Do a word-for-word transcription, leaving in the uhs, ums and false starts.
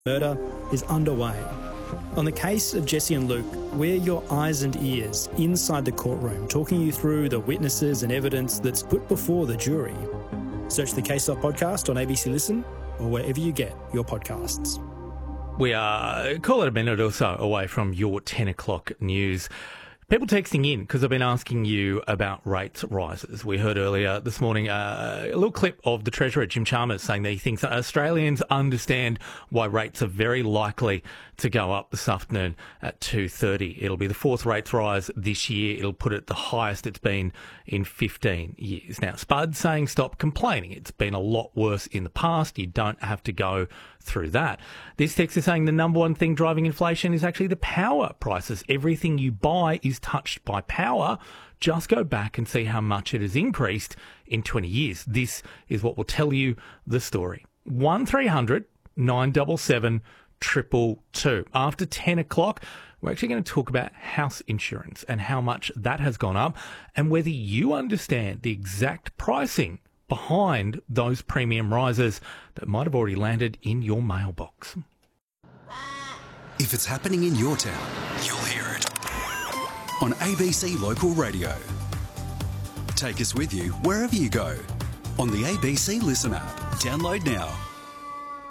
Murder is underway. On the case of Jesse and Luke, we're your eyes and ears inside the courtroom, talking you through the witnesses and evidence that's put before the jury. Search the Case Off podcast on A B C Listen or wherever you get your podcasts. We are, call it a minute or so away from your ten o'clock news. People texting in because I've been asking you about rates rises. We heard earlier this morning uh, a little clip of the Treasurer, Jim Chalmers, saying that he thinks that Australians understand why rates are very likely to go up this afternoon at two thirty. It'll be the fourth rates rise this year. It'll put it at the highest it's been in fifteen years. Now, Spud saying stop complaining. It's been a lot worse in the past. You don't have to go through that. This text is saying the number one thing driving inflation is actually the power prices. Everything you buy is touched by power. Just go back and see how much it has increased in twenty years. This is what will tell you the story. one three hundred nine seven seven two two two. After ten o'clock, we're actually going to talk about house insurance and how much that has gone up and whether you understand the exact pricing behind those premium rises that might have already landed in your mailbox. If it's happening in your town, you'll hear it on A B C Local Radio. Take us with you wherever you go on the A B C Listen app. Download now.